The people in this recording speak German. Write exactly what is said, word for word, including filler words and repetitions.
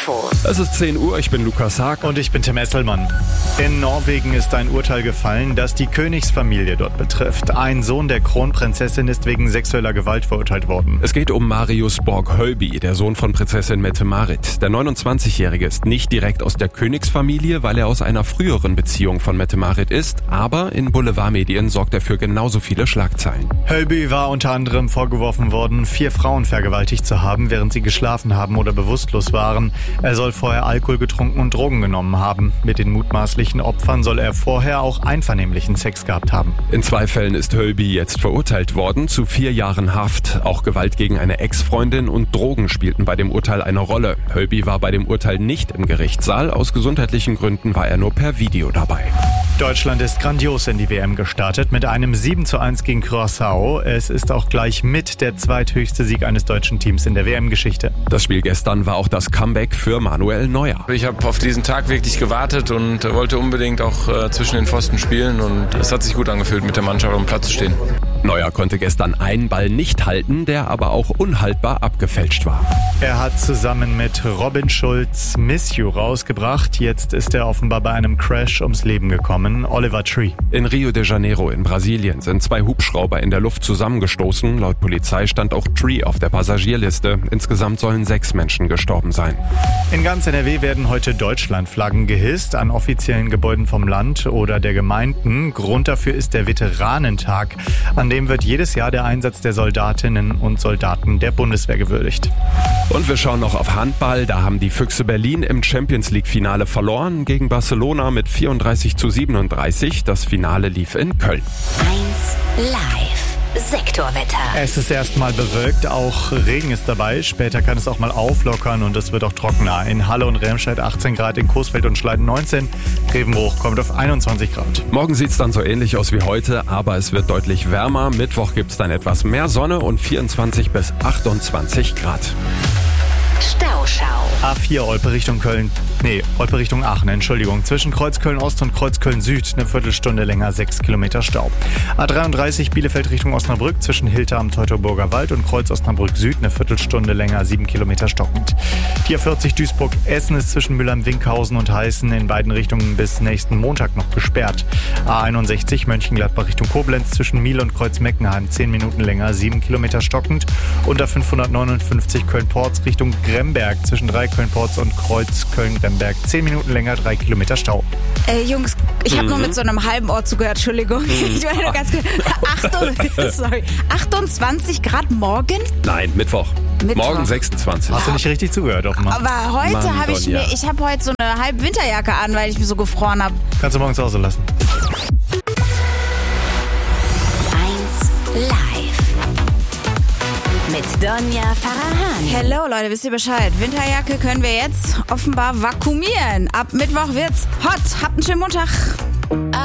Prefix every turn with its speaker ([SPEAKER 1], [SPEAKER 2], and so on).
[SPEAKER 1] Infos.
[SPEAKER 2] Es ist zehn Uhr, ich bin Lukas Haag.
[SPEAKER 3] Und ich bin Tim Esselmann. In Norwegen ist ein Urteil gefallen, das die Königsfamilie dort betrifft. Ein Sohn der Kronprinzessin ist wegen sexueller Gewalt verurteilt worden.
[SPEAKER 2] Es geht um Marius Borg-Hölby, der Sohn von Prinzessin Mette-Marit. Der neunundzwanzigjährige ist nicht direkt aus der Königsfamilie, weil er aus einer früheren Beziehung von Mette-Marit ist, aber in Boulevardmedien sorgt er für genauso viele Schlagzeilen.
[SPEAKER 3] Hölby war unter anderem vorgeworfen worden, vier Frauen vergewaltigt zu haben, während sie geschlafen haben oder bewusstlos waren. Er soll vorher Alkohol getrunken und Drogen genommen haben. Mit den mutmaßlichen Opfern soll er vorher auch einvernehmlichen Sex gehabt haben.
[SPEAKER 2] In zwei Fällen ist Hölby jetzt verurteilt worden, zu vier Jahren Haft. Auch Gewalt gegen eine Ex-Freundin und Drogen spielten bei dem Urteil eine Rolle. Hölby war bei dem Urteil nicht im Gerichtssaal. Aus gesundheitlichen Gründen war er nur per Video dabei.
[SPEAKER 3] Deutschland ist grandios in die W M gestartet mit einem sieben zu eins gegen Curaçao. Es ist auch gleich mit der zweithöchste Sieg eines deutschen Teams in der W M-Geschichte.
[SPEAKER 2] Das Spiel gestern war auch das Comeback für Manuel Neuer.
[SPEAKER 4] Ich habe auf diesen Tag wirklich gewartet und wollte unbedingt auch äh, zwischen den Pfosten spielen und es hat sich gut angefühlt, mit der Mannschaft auf dem Platz zu stehen.
[SPEAKER 2] Neuer konnte gestern einen Ball nicht halten, der aber auch unhaltbar abgefälscht war.
[SPEAKER 3] Er hat zusammen mit Robin Schulz Miss You rausgebracht. Jetzt ist er offenbar bei einem Crash ums Leben gekommen. Oliver Tree.
[SPEAKER 2] In Rio de Janeiro in Brasilien sind zwei Hubschrauber in der Luft zusammengestoßen. Laut Polizei stand auch Tree auf der Passagierliste. Insgesamt sollen sechs Menschen gestorben sein.
[SPEAKER 3] In ganz N R W werden heute Deutschlandflaggen gehisst an offiziellen Gebäuden vom Land oder der Gemeinden. Grund dafür ist der Veteranentag. An dem wird jedes Jahr der Einsatz der Soldatinnen und Soldaten der Bundeswehr gewürdigt.
[SPEAKER 2] Und wir schauen noch auf Handball. Da haben die Füchse Berlin im Champions-League-Finale verloren gegen Barcelona mit vierunddreißig zu siebenunddreißig. Das Finale lief in Köln.
[SPEAKER 1] eins live Sektorwetter.
[SPEAKER 3] Es ist erstmal bewölkt, auch Regen ist dabei. Später kann es auch mal auflockern und es wird auch trockener. In Halle und Remscheid achtzehn Grad, in Coesfeld und Schleiden neunzehn. Grevenbruch kommt auf einundzwanzig Grad.
[SPEAKER 2] Morgen sieht es dann so ähnlich aus wie heute, aber es wird deutlich wärmer. Mittwoch gibt es dann etwas mehr Sonne und vierundzwanzig bis achtundzwanzig Grad.
[SPEAKER 1] Stauschau.
[SPEAKER 3] A vier Olpe Richtung Köln, nee, Olpe Richtung Aachen, Entschuldigung. Zwischen Kreuzköln Ost und Kreuzköln Süd eine Viertelstunde länger, sechs Kilometer Stau. A dreiunddreißig Bielefeld Richtung Osnabrück, zwischen Hilter am Teutoburger Wald und Kreuz Osnabrück Süd eine Viertelstunde länger, sieben Kilometer stockend. Die A vierzig Duisburg Essen ist zwischen Mülheim-Winkhausen und Heißen in beiden Richtungen bis nächsten Montag noch gesperrt. A einundsechzig Mönchengladbach Richtung Koblenz zwischen Miel und Kreuz-Meckenheim zehn Minuten länger, sieben Kilometer stockend. Und A fünfhundertneunundfünfzig Köln-Porz Richtung Gremberg zwischen drei Köln-Porz und Kreuz Köln-Gremberg zehn Minuten länger, drei Kilometer Stau.
[SPEAKER 5] Äh, Jungs, ich habe mhm. nur mit so einem halben Ohr zugehört, Entschuldigung. Mhm. Ich meine nur ganz kurz. Sorry. achtundzwanzig Grad morgen?
[SPEAKER 2] Nein, Mittwoch. Mittwoch. Morgen sechsundzwanzig.
[SPEAKER 3] Hast du nicht richtig zugehört, offenbar.
[SPEAKER 5] Aber heute habe ich mir, ich habe heute so eine halbe Winterjacke an, weil ich mich so gefroren habe.
[SPEAKER 3] Kannst du morgen zu Hause lassen.
[SPEAKER 1] eins live. Mit Donja Farahani.
[SPEAKER 5] Hello Leute, wisst ihr Bescheid? Winterjacke können wir jetzt offenbar vakuumieren. Ab Mittwoch wird's hot. Habt einen schönen Montag.